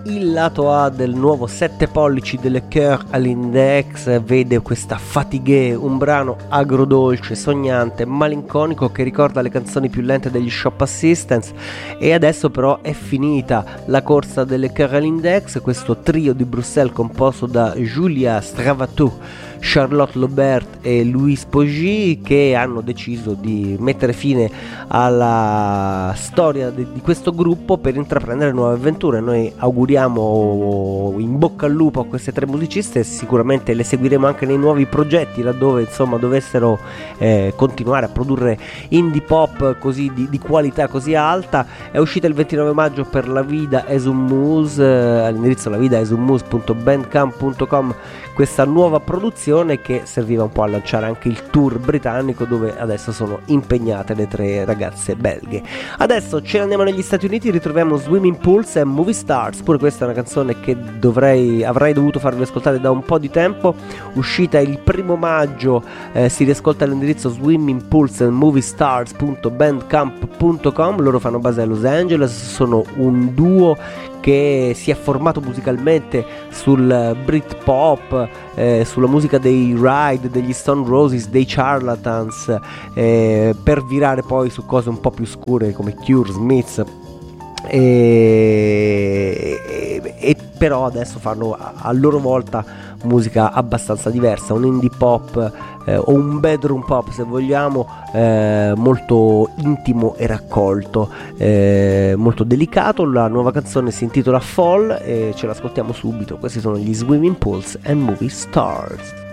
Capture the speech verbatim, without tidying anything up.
il lato A del nuovo sette pollici delle Cœur à l'Index vede questa Fatigué, un brano agrodolce, sognante, malinconico che ricorda le canzoni più lente degli Shop Assistants. E adesso però è finita la corsa delle Cœur à l'Index, questo trio di Bruxelles composto da Julia Stravatou, Charlotte Lobert e Louise Poggi, che hanno deciso di mettere fine alla storia di, di questo gruppo per intraprendere nuove avventure. Noi auguriamo in bocca al lupo a queste tre musiciste, sicuramente le seguiremo anche nei nuovi progetti laddove insomma dovessero eh, continuare a produrre indie pop così di, di qualità così alta. È uscita il ventinove maggio per La Vida es un Mus, eh, all'indirizzo lavidaesummus punto bandcamp punto com, questa nuova produzione che serviva un po' a lanciare anche il tour britannico dove adesso sono impegnate le tre ragazze belghe. Adesso ce ne andiamo negli Stati Uniti, ritroviamo Swimming Pools e Movie Stars, pure questa è una canzone che dovrei avrei dovuto farvi ascoltare da un po' di tempo, uscita il primo maggio, eh, si riascolta all'indirizzo swimming pools and movie stars punto bandcamp punto com. Loro fanno base a Los Angeles, sono un duo che si è formato musicalmente sul Britpop, eh, sulla musica dei Ride, degli Stone Roses, dei Charlatans, eh, per virare poi su cose un po' più scure come Cure, Smiths, e, e, e però adesso fanno a, a loro volta musica abbastanza diversa, un indie pop eh, o un bedroom pop se vogliamo, eh, molto intimo e raccolto, eh, molto delicato. La nuova canzone si intitola Fall e ce l'ascoltiamo subito. Questi sono gli Swimming Pools and Movie Stars.